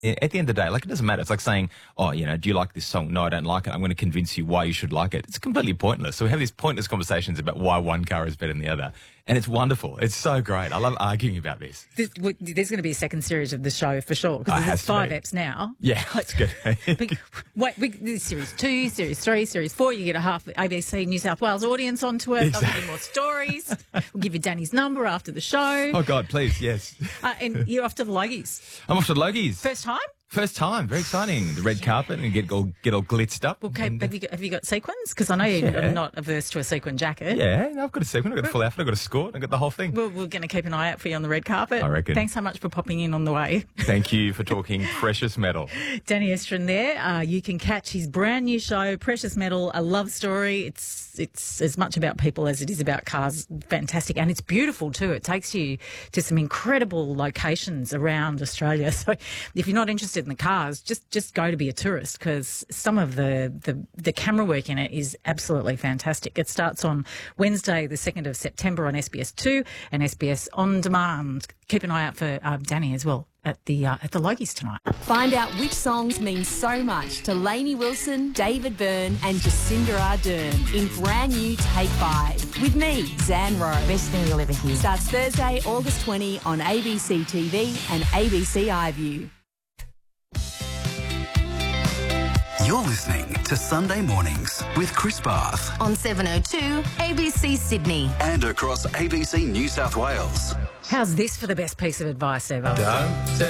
At the end of the day, like, it doesn't matter. It's like saying, oh, do you like this song? No, I don't like it. I'm going to convince you why you should like it. It's completely pointless. So we have these pointless conversations about why one car is better than the other. And it's wonderful. It's so great. I love arguing about this. There's going to be a second series of the show for sure, because there's 5 eps now. Yeah, that's good. There's series 2, series 3, series 4. You get a half ABC New South Wales audience onto it. Exactly. I'll give you more stories. We'll give you Danny's number after the show. Oh, God, please, yes. And you're off to the Logies. I'm off to the Logies. First time? First time. Very exciting. The red carpet and get all glitzed up. Okay, have you got sequins? Because I know you're not averse to a sequin jacket. Yeah, no, I've got a sequin. I've got a full outfit. I've got a skirt. I've got the whole thing. Well, we're going to keep an eye out for you on the red carpet. I reckon. Thanks so much for popping in on the way. Thank you for talking precious metal. Danny Estrin there. You can catch his brand new show, Precious Metal, a love story. It's as much about people as it is about cars. Fantastic. And it's beautiful too. It takes you to some incredible locations around Australia. So if you're not interested in the cars, just go to be a tourist, because some of the camera work in it is absolutely fantastic. It starts on Wednesday, the 2nd of September on SBS2 and SBS On Demand. Keep an eye out for Danny as well at the Logies tonight. Find out which songs mean so much to Lainey Wilson, David Byrne and Jacinda Ardern in brand new Take 5 with me, Zan Rowe. Best thing you'll ever hear. Starts Thursday, August 20 on ABC TV and ABC iView. You're listening to Sunday Mornings with Chris Barth. On 702 ABC Sydney. And across ABC New South Wales. How's this for the best piece of advice ever? Don't